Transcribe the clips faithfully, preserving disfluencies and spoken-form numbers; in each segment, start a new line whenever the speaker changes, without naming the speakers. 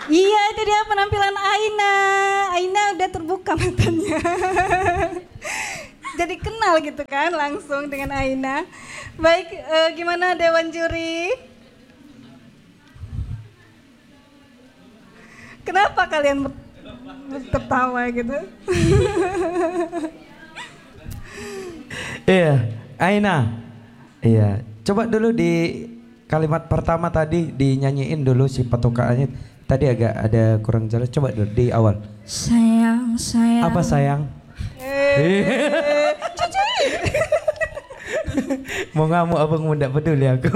Iya, itu dia penampilan Aina. Aina udah terbuka matanya. Jadi kenal gitu kan langsung dengan Aina. Baik, eh, gimana Dewan Juri? Kenapa kalian ber- tertawa gitu?
Iya, Aina. Iya, coba dulu di kalimat pertama tadi dinyanyiin dulu si patokannya. Tadi agak ada kurang jelas. Coba dulu di awal.
Sayang, sayang.
Apa sayang?
Eh, Cici.
Mau ngamuk apa nggak peduli aku.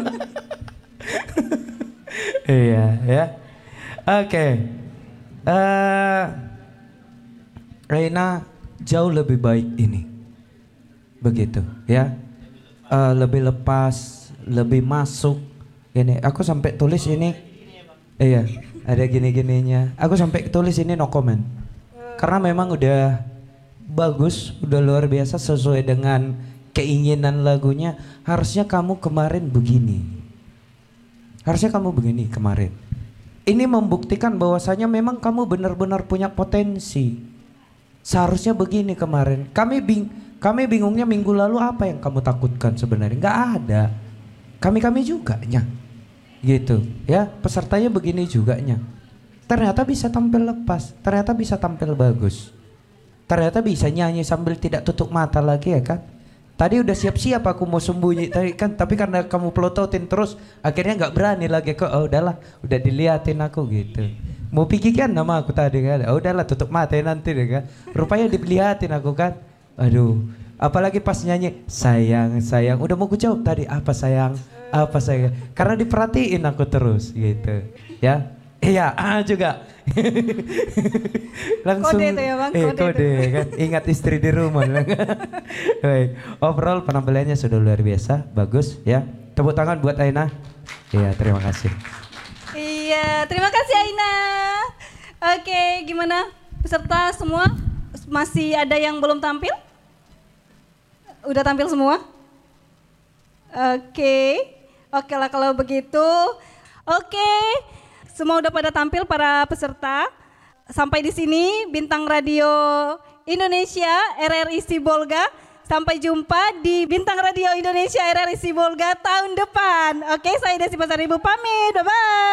Iya, ya. Oke. Eh, Reina jauh lebih baik ini. Begitu, ya. Eh, lebih lepas, lebih masuk. Ini aku sampai tulis ini. Iya, ada gini-gininya. Aku sampai tulis ini no comment. Karena memang udah bagus, udah luar biasa sesuai dengan keinginan lagunya. Harusnya kamu kemarin begini. Harusnya kamu begini kemarin. Ini membuktikan bahwasanya memang kamu benar-benar punya potensi. Seharusnya begini kemarin. Kami bing kami bingungnya minggu lalu apa yang kamu takutkan sebenarnya? Nggak ada. Kami-kami juga nya. Gitu ya, pesertanya begini juga nya. Ternyata bisa tampil lepas, ternyata bisa tampil bagus. Ternyata bisa nyanyi sambil tidak tutup mata lagi ya kan. Tadi udah siap-siap aku mau sembunyi tadi kan, tapi karena kamu pelototin terus akhirnya nggak berani lagi kok. Oh udahlah, udah diliatin aku gitu. Mau pikir kan nama aku tadi kan. Oh udahlah tutup mata ya nanti deh kan. Rupanya diliatin aku kan. Aduh, apalagi pas nyanyi sayang sayang. Udah mau ku jawab tadi apa sayang? Apa sayang? Karena diperhatiin aku terus gitu. Ya. Iya, ah juga. Langsung
Kode itu ya Bang,
eh,
kode
kode
itu.
kan. Ingat istri di rumah. Baik. Overall penampilannya sudah luar biasa, bagus ya. Tepuk tangan buat Aina. Iya, terima kasih.
Iya, terima kasih Aina. Oke, gimana peserta semua? Masih ada yang belum tampil? Udah tampil semua? Oke, oke lah kalau begitu. Oke, semua udah pada tampil para peserta. Sampai di sini Bintang Radio Indonesia R R I Sibolga. Sampai jumpa di Bintang Radio Indonesia R R I Sibolga tahun depan. Oke, saya Desi Pasaribu pamit. Bye bye.